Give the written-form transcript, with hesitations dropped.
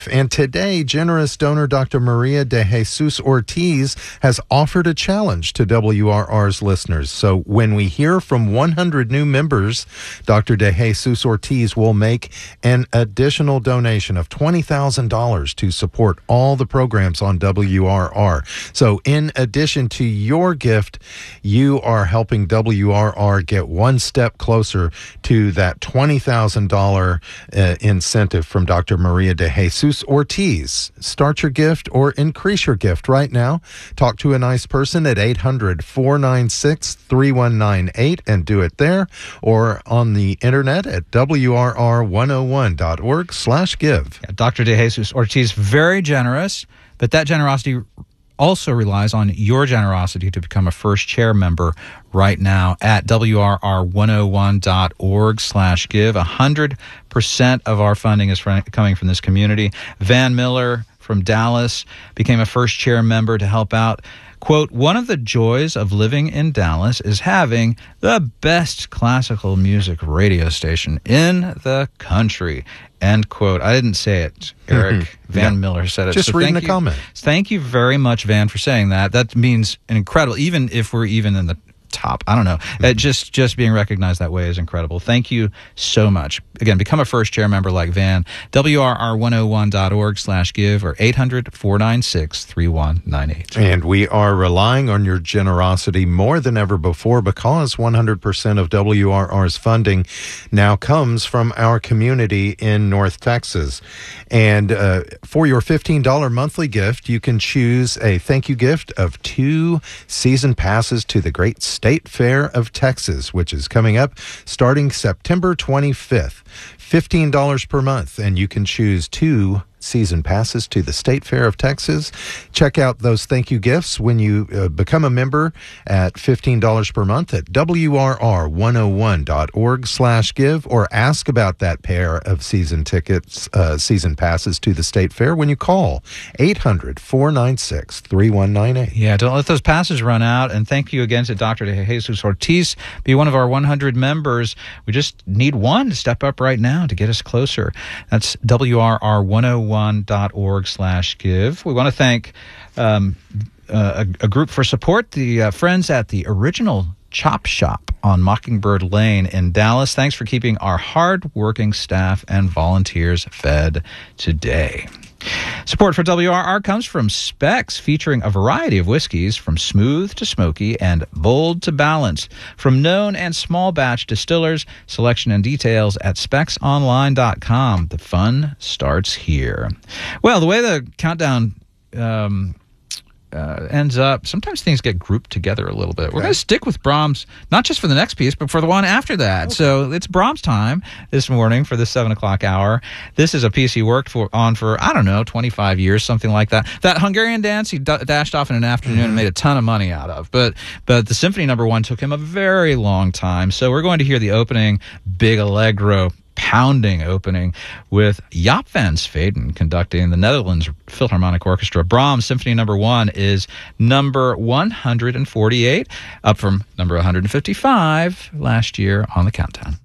And today, generous donor Dr. Maria de Jesus Ortiz has offered a challenge to WRR's listeners. So when we hear from 100 new members, Dr. de Jesus Ortiz will make an additional donation of $20,000 to support all the programs on WRR. So in addition to your gift, you are helping WRR get one step closer to that $20,000 incentive from Dr. Maria de Jesus Ortiz. Start your gift or increase your gift right now. Talk to a nice person at 800-496-3198 and do it there, or on the internet at WRR101.org/give. Yeah, Dr. De Jesus Ortiz, very generous, but that generosity also relies on your generosity to become a first chair member right now at WRR101.org/give. 100% of our funding is coming from this community. Van Miller from Dallas became a first chair member to help out. Quote, one of the joys of living in Dallas is having the best classical music radio station in the country. End quote. I didn't say it, Eric. Van Miller said it. Just reading the comment. Thank you very much, Van, for saying that. That means an incredible, even if we're even in the top. I don't know. Just being recognized that way is incredible. Thank you so much. Again, become a first chair member like Van. WRR101.org/give or 800-496-3198. And we are relying on your generosity more than ever before, because 100% of WRR's funding now comes from our community in North Texas. And for your $15 monthly gift, you can choose a thank you gift of 2 season passes to the Great State Fair of Texas, which is coming up starting September 25th. $15 per month, and you can choose 2 season passes to the State Fair of Texas. Check out those thank you gifts when you become a member at $15 per month at WRR101.org/give, or ask about that pair of season tickets, season passes to the State Fair when you call 800-496-3198. Yeah, don't let those passes run out. And thank you again to Dr. De Jesus Ortiz. Be one of our 100 members. We just need one to step up right now to get us closer. That's WRR101.org/give. We want to thank a group for support, the friends at the Original Chop Shop on Mockingbird Lane in Dallas. Thanks for keeping our hard-working staff and volunteers fed today. Support for WRR comes from Specs, featuring a variety of whiskeys from smooth to smoky and bold to balanced. From known and small batch distillers, selection and details at specsonline.com. The fun starts here. Well, the way the countdown ends up, sometimes things get grouped together a little bit. Okay. We're going to stick with Brahms, not just for the next piece, but for the one after that. Okay. So it's Brahms time this morning for this 7 o'clock hour. This is a piece he worked on for, 25 years, something like that. That Hungarian dance he dashed off in an afternoon and made a ton of money out of. But the Symphony No. 1 took him a very long time. So we're going to hear the opening big allegro, pounding opening with Jaap van Zweden conducting the Netherlands Philharmonic Orchestra. Brahms Symphony No. 1 is number 148, up from number 155 last year on the countdown.